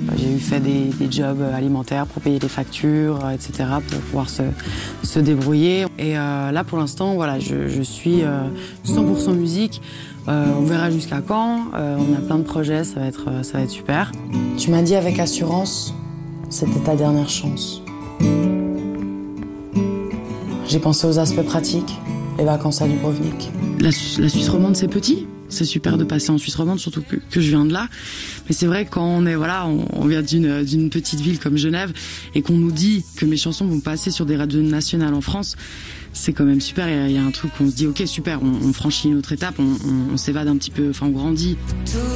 J'ai fait des jobs alimentaires pour payer les factures, etc., pour pouvoir se débrouiller. Et là, pour l'instant, voilà, je suis 100% musique. On verra jusqu'à quand. On a plein de projets, ça va être super. Tu m'as dit avec assurance, c'était ta dernière chance. J'ai pensé aux aspects pratiques, les vacances à Dubrovnik. La Suisse romande, c'est petit. C'est super de passer en Suisse romande, surtout que je viens de là. Mais c'est vrai que quand on vient d'une petite ville comme Genève et qu'on nous dit que mes chansons vont passer sur des radios nationales en France, c'est quand même super. Il y a un truc où on se dit ok super, on franchit une autre étape, on s'évade un petit peu, enfin on grandit.